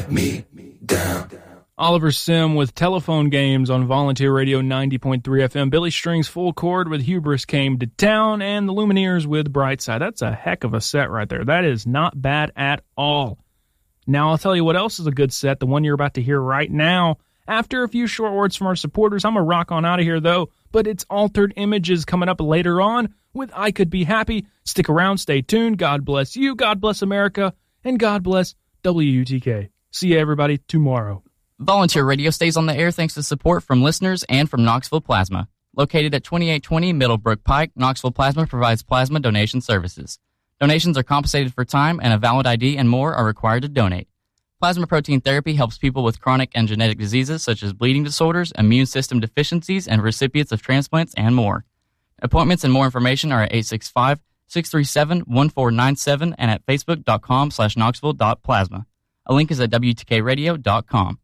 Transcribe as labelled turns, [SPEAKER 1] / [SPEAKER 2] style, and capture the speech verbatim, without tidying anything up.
[SPEAKER 1] let me down.
[SPEAKER 2] Oliver Sim with Telephone Games on Volunteer Radio ninety point three F M. Billy Strings Full Chord with Hubris Came to Town, and the Lumineers with Brightside. That's a heck of a set right there. That is not bad at all. Now I'll tell you what else is a good set, the one you're about to hear right now. After a few short words from our supporters, I'm going to rock on out of here, though, but it's Altered Images coming up later on with I Could Be Happy. Stick around, stay tuned. God bless you, God bless America, and God bless W U T K. See you, everybody, tomorrow.
[SPEAKER 3] Volunteer Radio stays on the air thanks to support from listeners and from Knoxville Plasma. Located at twenty-eight twenty Middlebrook Pike, Knoxville Plasma provides plasma donation services. Donations are compensated for time, and a valid I D and more are required to donate. Plasma protein therapy helps people with chronic and genetic diseases such as bleeding disorders, immune system deficiencies, and recipients of transplants and more. Appointments and more information are at eight six five, six three seven, one four nine seven and at facebook.com slash knoxville.plasma. A link is at W T K radio dot com.